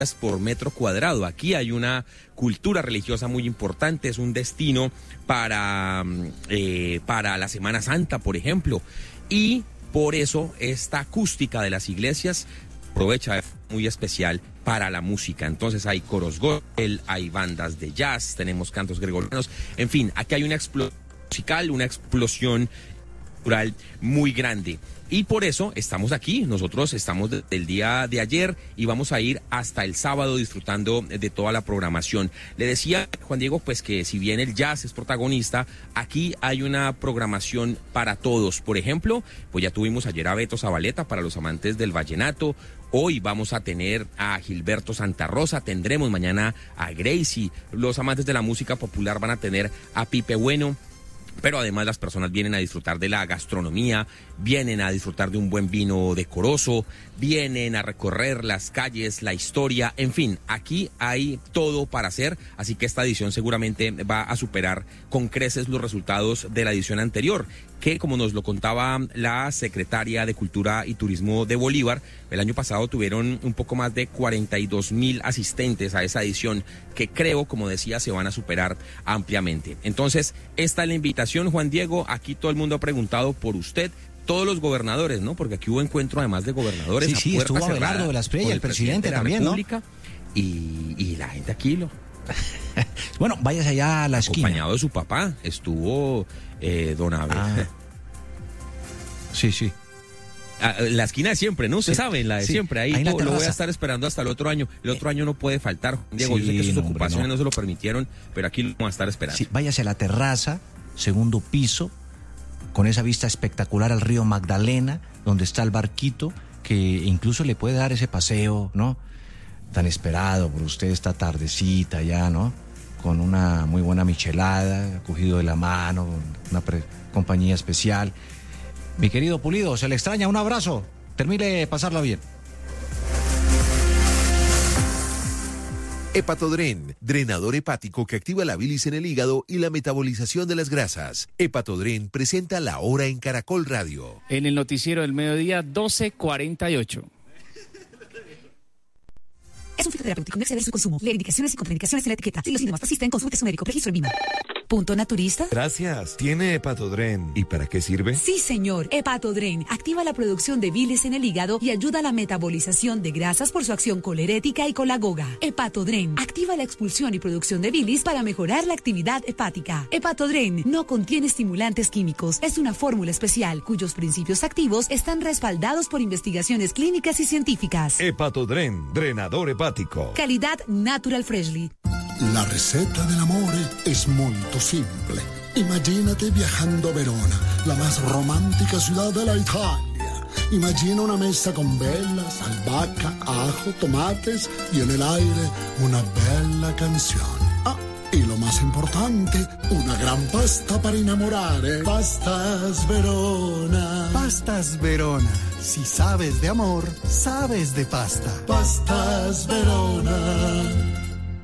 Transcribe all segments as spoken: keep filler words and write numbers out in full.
por metro cuadrado. Aquí hay una cultura religiosa muy importante, es un destino para, eh, para la Semana Santa, por ejemplo, y por eso esta acústica de las iglesias aprovecha muy especial para la música. Entonces hay coros gospel, hay bandas de jazz, tenemos cantos gregorianos, en fin, aquí hay una explosión musical, una explosión cultural muy grande. Y por eso estamos aquí, nosotros estamos desde el día de ayer y vamos a ir hasta el sábado disfrutando de toda la programación. Le decía Juan Diego, pues que si bien el jazz es protagonista, aquí hay una programación para todos. Por ejemplo, pues ya tuvimos ayer a Beto Zabaleta para los amantes del vallenato. Hoy vamos a tener a Gilberto Santa Rosa, tendremos mañana a Gracie. Los amantes de la música popular van a tener a Pipe Bueno. Pero además las personas vienen a disfrutar de la gastronomía, vienen a disfrutar de un buen vino decoroso, vienen a recorrer las calles, la historia, en fin, aquí hay todo para hacer, así que esta edición seguramente va a superar con creces los resultados de la edición anterior, que como nos lo contaba la secretaria de Cultura y Turismo de Bolívar, el año pasado tuvieron un poco más de cuarenta y dos mil asistentes a esa edición, que creo, como decía, se van a superar ampliamente. Entonces, esta es la invitación, Juan Diego, aquí todo el mundo ha preguntado por usted, todos los gobernadores, ¿no? Porque aquí hubo encuentro además de gobernadores. Sí, sí, estuvo Abelardo de la Espriella, el, el presidente, presidente de la también, República, ¿no? Y, y la gente aquí lo... Bueno, váyase allá a la esquina. Acompañado de su papá, estuvo eh, don Abel. Ah. Sí, sí. La esquina de siempre, ¿no? Usted sí, sabe, la de sí. siempre. Ahí, Ahí lo voy a estar esperando hasta el otro año. El otro año no puede faltar, Diego. Sí, yo sé que sus no, ocupaciones no. no se lo permitieron, pero aquí lo vamos a estar esperando. Sí, váyase a la terraza, segundo piso, con esa vista espectacular al río Magdalena, donde está el barquito, que incluso le puede dar ese paseo, ¿no? Tan esperado por usted esta tardecita ya, ¿no? Con una muy buena michelada, cogido de la mano, una pre- compañía especial. Mi querido Pulido, se le extraña, un abrazo. Termine de pasarla bien. Hepatodren, drenador hepático que activa la bilis en el hígado y la metabolización de las grasas. Hepatodren presenta La Hora en Caracol Radio. En el noticiero del mediodía, doce cuarenta y ocho. Es un fitoterapéutico, no exceder su consumo. Lee indicaciones y contraindicaciones en la etiqueta. Si los síntomas persisten, consulte su médico. Registro en Vima. ¿Punto naturista? Gracias. ¿Tiene Hepatodren? ¿Y para qué sirve? Sí, señor. Hepatodren activa la producción de bilis en el hígado y ayuda a la metabolización de grasas por su acción colerética y colagoga. Hepatodren activa la expulsión y producción de bilis para mejorar la actividad hepática. Hepatodren no contiene estimulantes químicos. Es una fórmula especial cuyos principios activos están respaldados por investigaciones clínicas y científicas. Hepatodren, drenador hepático. Calidad Natural Freshly. La receta del amore es muy simple. Imagínate viajando a Verona, la más romántica ciudad de la Italia. Imagina una mesa con velas, albahaca, ajo, tomates y en el aire una bella canción. Ah, y lo más importante, una gran pasta para enamorare. Pastas Verona. Pastas Verona. Si sabes de amor, sabes de pasta. Pastas Verona.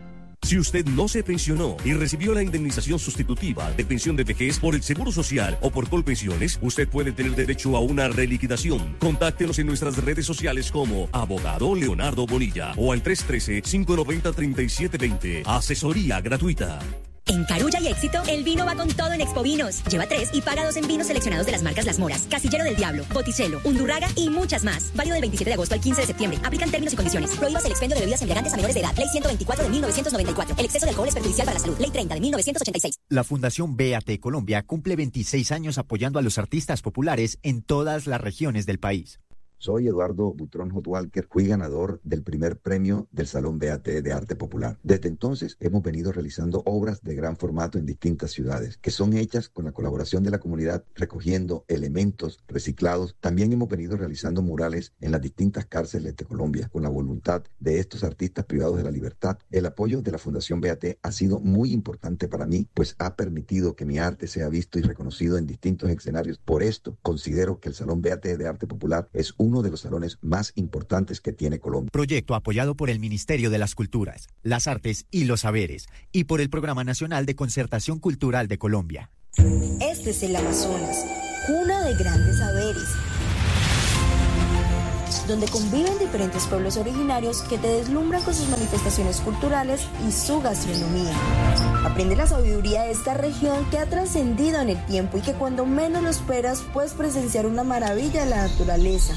Si usted no se pensionó y recibió la indemnización sustitutiva de pensión de vejez por el Seguro Social o por Colpensiones, usted puede tener derecho a una reliquidación. Contáctenos en nuestras redes sociales como Abogado Leonardo Bonilla o al tres uno tres, cinco nueve cero, tres siete dos cero. Asesoría gratuita. En Carulla y Éxito, el vino va con todo en Expo Vinos. Lleva tres y paga dos en vinos seleccionados de las marcas Las Moras, Casillero del Diablo, Botticello, Undurraga y muchas más. Válido del veintisiete de agosto al quince de septiembre. Aplican términos y condiciones. Prohíbas el expendio de bebidas embriagantes a menores de edad. Ley ciento veinticuatro de mil novecientos noventa y cuatro. El exceso de alcohol es perjudicial para la salud. Ley treinta de mil novecientos ochenta y seis. La Fundación B A T Colombia cumple veintiséis años apoyando a los artistas populares en todas las regiones del país. Soy Eduardo Butrón Hot Walker, fui ganador del primer premio del Salón B A T de Arte Popular. Desde entonces hemos venido realizando obras de gran formato en distintas ciudades, que son hechas con la colaboración de la comunidad, recogiendo elementos reciclados. También hemos venido realizando murales en las distintas cárceles de Colombia, con la voluntad de estos artistas privados de la libertad. El apoyo de la Fundación B A T ha sido muy importante para mí, pues ha permitido que mi arte sea visto y reconocido en distintos escenarios. Por esto, considero que el Salón B A T de Arte Popular es un uno de los salones más importantes que tiene Colombia. Proyecto apoyado por el Ministerio de las Culturas, las Artes y los Saberes y por el Programa Nacional de Concertación Cultural de Colombia. Este es el Amazonas, cuna de grandes saberes. donde conviven diferentes pueblos originarios que te deslumbran con sus manifestaciones culturales y su gastronomía. Aprende la sabiduría de esta región que ha trascendido en el tiempo y que cuando menos lo esperas puedes presenciar una maravilla de la naturaleza.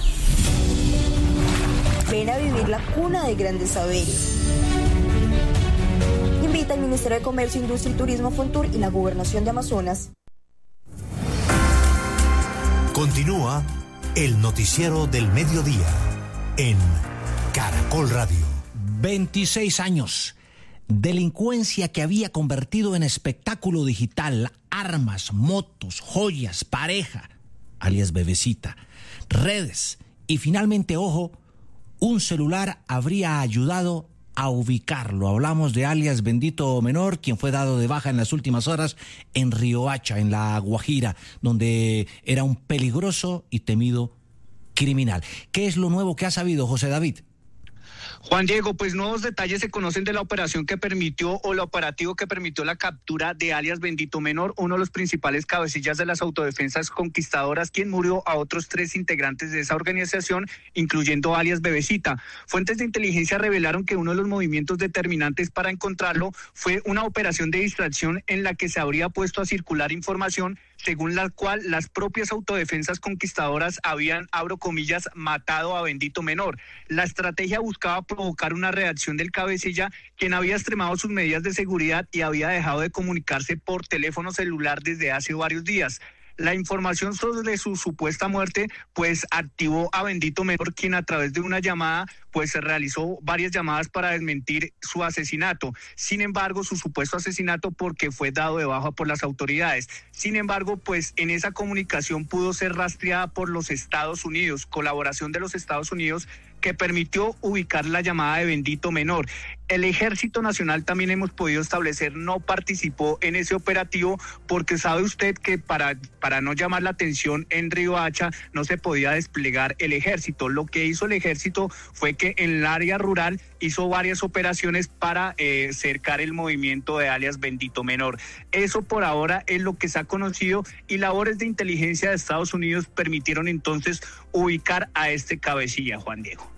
Ven a vivir la cuna de grandes saberes. Invita al Ministerio de Comercio, Industria y Turismo, Fontur y la Gobernación de Amazonas. Continúa el noticiero del mediodía en Caracol Radio. veintiséis años. Delincuencia que había convertido en espectáculo digital, armas, motos, joyas, pareja, alias bebecita, redes y finalmente, ojo, un celular habría ayudado a ubicarlo. Hablamos de alias Bendito Menor, quien fue dado de baja en las últimas horas en Riohacha, en La Guajira, donde era un peligroso y temido criminal. ¿Qué es lo nuevo que ha sabido José David? Juan Diego, pues nuevos detalles se conocen de la operación que permitió o el operativo que permitió la captura de alias Bendito Menor, uno de los principales cabecillas de las autodefensas conquistadoras, quien murió a otros tres integrantes de esa organización, incluyendo alias Bebecita. Fuentes de inteligencia revelaron que uno de los movimientos determinantes para encontrarlo fue una operación de distracción en la que se habría puesto a circular información según la cual las propias autodefensas conquistadoras habían, abro comillas, matado a Bendito Menor. La estrategia buscaba provocar una reacción del cabecilla, quien había extremado sus medidas de seguridad y había dejado de comunicarse por teléfono celular desde hace varios días. La información sobre su supuesta muerte, pues activó a Bendito Menor, quien a través de una llamada, pues se realizó varias llamadas para desmentir su asesinato. Sin embargo, su supuesto asesinato porque fue dado de baja por las autoridades. Sin embargo, pues en esa comunicación pudo ser rastreada por los Estados Unidos, colaboración de los Estados Unidos, que permitió ubicar la llamada de Bendito Menor. El Ejército Nacional, también hemos podido establecer, no participó en ese operativo porque sabe usted que para, para no llamar la atención en Riohacha no se podía desplegar el ejército. Lo que hizo el ejército fue que en el área rural hizo varias operaciones para eh, cercar el movimiento de alias Bendito Menor. Eso por ahora es lo que se ha conocido y labores de inteligencia de Estados Unidos permitieron entonces ubicar a este cabecilla, Juan Diego.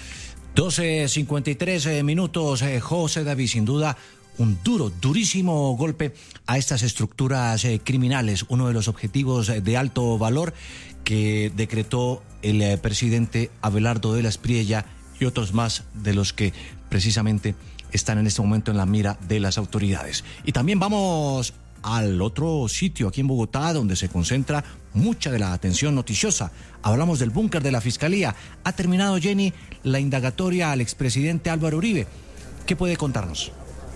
doce cincuenta y tres minutos, eh, José David, sin duda un duro, durísimo golpe a estas estructuras eh, criminales, uno de los objetivos eh, de alto valor que decretó el eh, presidente Abelardo de la Espriella y otros más de los que precisamente están en este momento en la mira de las autoridades. Y también vamos al otro sitio aquí en Bogotá donde se concentra mucha de la atención noticiosa. Hablamos del búnker de la Fiscalía. Ha terminado, Jenny, la indagatoria al expresidente Álvaro Uribe. ¿Qué puede contarnos?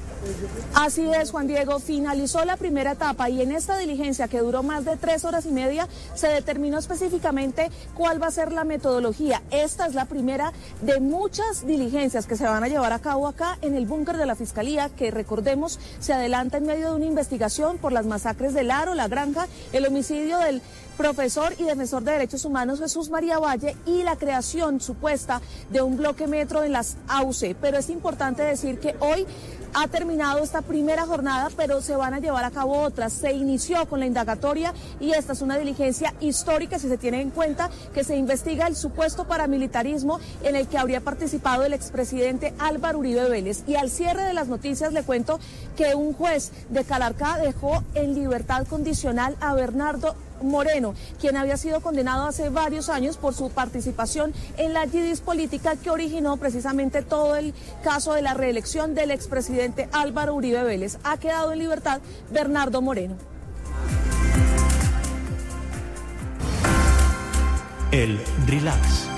Así es, Juan Diego, finalizó la primera etapa y en esta diligencia que duró más de tres horas y media se determinó específicamente cuál va a ser la metodología. Esta es la primera de muchas diligencias que se van a llevar a cabo acá en el búnker de la Fiscalía, que recordemos se adelanta en medio de una investigación por las masacres del Aro, La Granja, el homicidio del profesor y defensor de derechos humanos Jesús María Valle y la creación supuesta de un bloque metro en las A U C. Pero es importante decir que hoy ha terminado esta primera jornada, pero se van a llevar a cabo otras. Se inició con la indagatoria y esta es una diligencia histórica si se tiene en cuenta que se investiga el supuesto paramilitarismo en el que habría participado el expresidente Álvaro Uribe Vélez. Y al cierre de las noticias le cuento que un juez de Calarcá dejó en libertad condicional a Bernardo Moreno, quien había sido condenado hace varios años por su participación en la yidis política que originó precisamente todo el caso de la reelección del expresidente Álvaro Uribe Vélez. Ha quedado en libertad Bernardo Moreno. El relax.